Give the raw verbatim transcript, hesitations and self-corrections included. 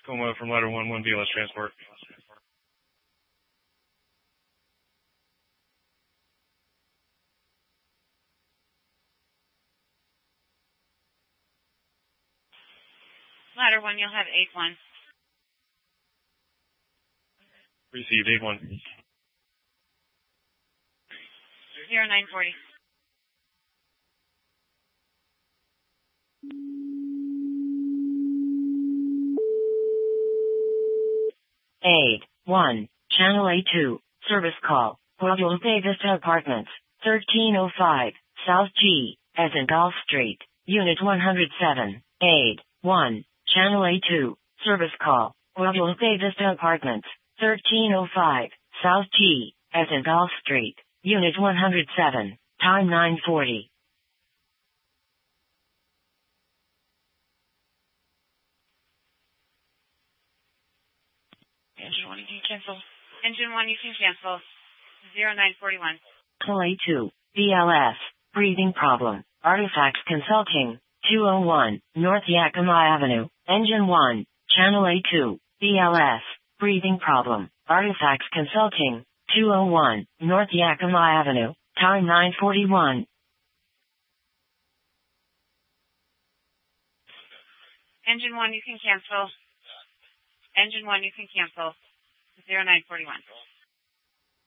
Coma from ladder one, one B L S transport. Ladder one, you'll have eight one. Received eight one. Zero nine forty. eight one, Channel A two, service call, Guadalupe Vista Apartments, thirteen oh five, South G, as in Golf Street, Unit one hundred seven, eight one, Channel A two, service call, Guadalupe Vista Apartments, thirteen oh five, South G, as in Golf Street, Unit one hundred seven, time nine forty. Engine one, you can cancel. Engine one, you can cancel. Zero nine forty one. Channel A two, B L S, breathing problem, Artifacts Consulting, two oh one, North Yakima Avenue, Engine one, Channel A two, B L S, breathing problem, Artifacts Consulting, two oh one, North Yakima Avenue, time nine forty-one. Engine one, you can cancel. Engine one, you can cancel. Zero nine forty one.